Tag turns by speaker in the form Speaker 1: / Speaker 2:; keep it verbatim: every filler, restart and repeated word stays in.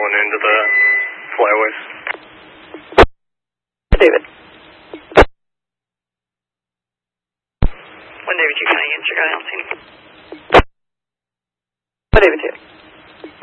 Speaker 1: going into the flyways.
Speaker 2: David.
Speaker 3: One David, you kind of answer. I don't see anything.
Speaker 2: One David two.